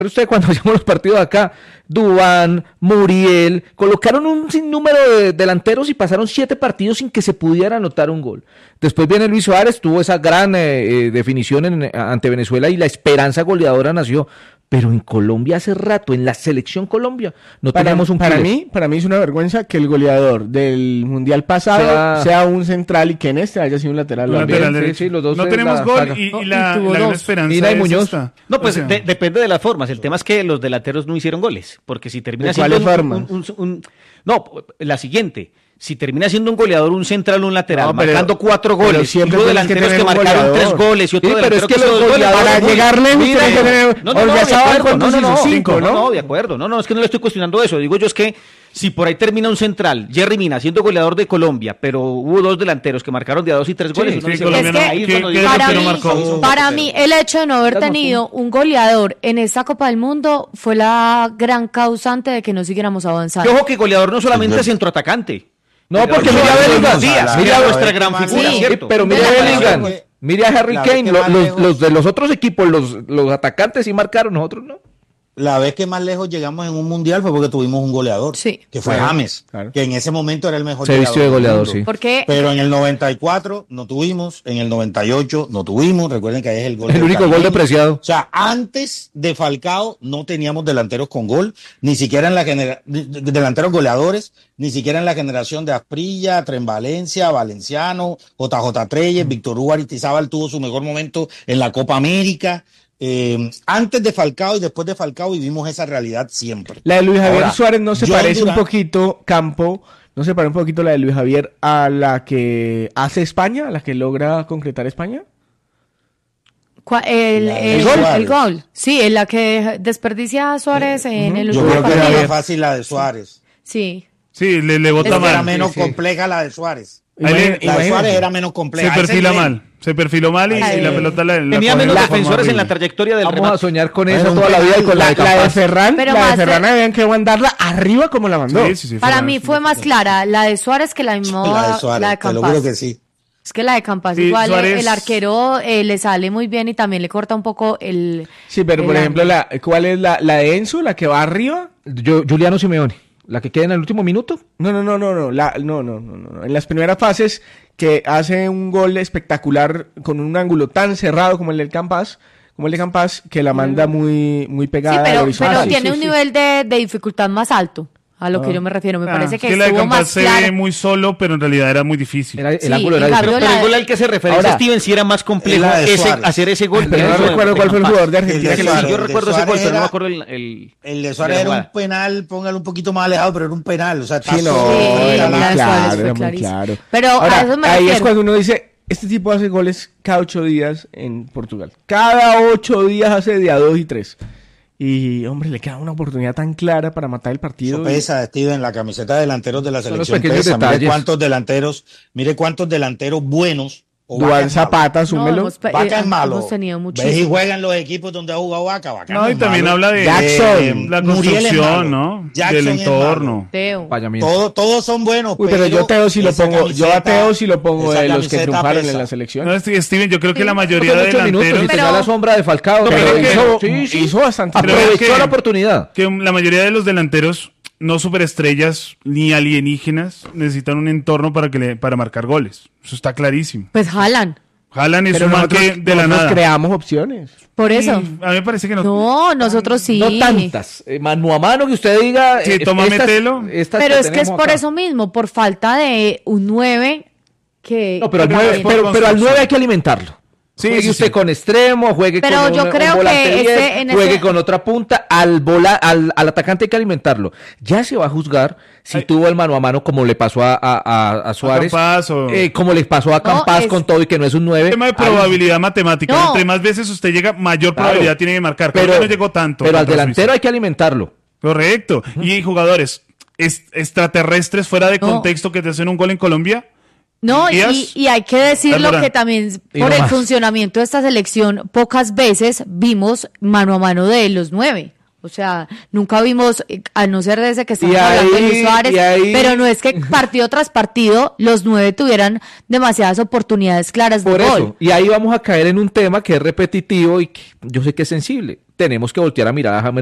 Pero ustedes cuando hacíamos los partidos acá, Duván, Muriel, colocaron un sinnúmero de delanteros y pasaron 7 partidos sin que se pudiera anotar un gol. Después viene Luis Suárez, tuvo esa gran definición ante Venezuela y la esperanza goleadora nació. Pero en Colombia hace rato, en la selección Colombia, no tenemos un killer. Para mí es una vergüenza que el goleador del Mundial pasado sea un central y que en este haya sido un lateral. Sí, los dos no tenemos gol y la gran esperanza Mira, y Muñoz. Esta. No, pues depende de las formas. El tema es que los delanteros no hicieron goles, porque si termina siendo no, la siguiente. Si termina siendo un goleador, un central o un lateral, marcando 4 goles, y dos delanteros que marcaron 3 goles y otro delantero que hizo 2 goles. Para llegarle, de acuerdo. No, es que no le estoy cuestionando eso. Digo yo es que si por ahí termina un central, Jerry Mina siendo goleador de Colombia, pero hubo 2 delanteros que marcaron de a 2 y 3 goles. Para mí, el hecho de no haber tenido un goleador en esta Copa del Mundo fue la gran causante de que no siguiéramos avanzando. Ojo que goleador no solamente es centroatacante. No, porque mira Bellingham, mira nuestra gran figura, ¿cierto? Pero mira Bellingham, mira a Harry Kane, los de los otros equipos, los atacantes sí marcaron, nosotros no. La vez que más lejos llegamos en un mundial fue porque tuvimos un goleador, que fue James, que en ese momento era el mejor goleador. Se vistió de goleador, sí. ¿Por qué? Pero en el 94 no tuvimos, en el 98 no tuvimos, recuerden que ahí es el gol. El único gol de Preciado. O sea, antes de Falcao no teníamos delanteros con gol, ni siquiera en la delanteros goleadores, ni siquiera en la generación de Asprilla, Tren Valencia, Valenciano, JJ Treyes, Víctor Hugo Aristizábal tuvo su mejor momento en la Copa América. Antes de Falcao y después de Falcao vivimos esa realidad siempre. La de Luis Javier Suárez no se parece un poquito, no se parece un poquito la de Luis Javier a la que hace España, a la que logra concretar España. El gol. Sí, en la que desperdicia a Suárez en el último partido. Yo creo que era más fácil la de Suárez. Sí. Sí, le bota mal. Era menos compleja la de Suárez. La de Suárez era menos compleja. Se perfiló mal y la pelota tenía menos defensores en la trayectoria del remate. Vamos a soñar con eso toda la vida y con la de Ferran. La de Ferran habían que mandarla arriba como la mandó. Para mí fue más clara la de Suárez que la misma la de Campas. Te lo juro que sí. Es que la de Campas igual Suárez... el arquero le sale muy bien y también le corta un poco el... Sí, pero por ejemplo, ¿cuál es la de Enzo, la que va arriba? Juliano Simeone. ¿La que queda en el último minuto? No. En las primeras fases que hace un gol espectacular con un ángulo tan cerrado como el de Campas, que la manda muy pegada. Sí, pero tiene un nivel de dificultad más alto. A lo que yo me refiero, me parece que la de estuvo Campas más se claro. ve muy solo, pero en realidad era muy difícil. El ángulo era difícil. Pero el gol al que se refiere Steven sí era más complejo hacer ese gol. Pero no recuerdo cuál fue el jugador de Argentina. Yo recuerdo ese gol, pero no me acuerdo el de Suárez era un penal, póngalo un poquito más alejado, pero era un penal. O sea, era muy claro. Pero ahora, a eso me ahí es cuando uno dice, este tipo hace goles cada 8 días en Portugal. Cada 8 días hace de a 2 y 3. Y, hombre, le queda una oportunidad tan clara para matar el partido. Eso pesa, Steven, la camiseta de delanteros de la selección pesa. Mire cuántos delanteros buenos. Duván Zapata, súmelo. Vaca es malo. Hemos tenido muchísimo. ¿Ves y juegan los equipos donde ha jugado Vaca? No, y también habla de Jackson, la construcción, ¿no? Del entorno. Todos son buenos. Pero yo a Teo sí lo pongo de los que triunfaron en la selección. No, Steven, yo creo que la mayoría de delanteros... Pero la sombra de Falcao. Hizo bastante. Aprovechó la oportunidad. Que la mayoría de los delanteros, no superestrellas ni alienígenas, necesitan un entorno para marcar goles. Eso está clarísimo. Pues Haaland es un man que de la nada creamos opciones. Por eso. A mí me parece que no. No, nosotros sí. No tantas. Mano a mano que usted diga. Sí, toma, mételo. Pero es que es por eso mismo, por falta de un 9 que... No, pero al 9 hay que alimentarlo. Juegue usted con extremo, juegue pero con yo creo un volante que 10, juegue con otra punta, al atacante hay que alimentarlo. Ya se va a juzgar si tuvo el mano a mano como le pasó a Suárez, como le pasó a Campas con todo y que no es un 9. Tema de probabilidad matemática. No. Entre más veces usted llega, mayor probabilidad tiene de marcar. Pero no llegó tanto. Pero al delantero hay que alimentarlo. Correcto. Y jugadores extraterrestres fuera de contexto que te hacen un gol en Colombia. No, y hay que decirlo que también por el funcionamiento de esta selección, pocas veces vimos mano a mano de los 9. O sea, nunca vimos, a no ser desde que estamos hablando de Luis Suárez, pero no es que partido tras partido los 9 tuvieran demasiadas oportunidades claras de gol. Y ahí vamos a caer en un tema que es repetitivo y que yo sé que es sensible. Tenemos que voltear a mirar a James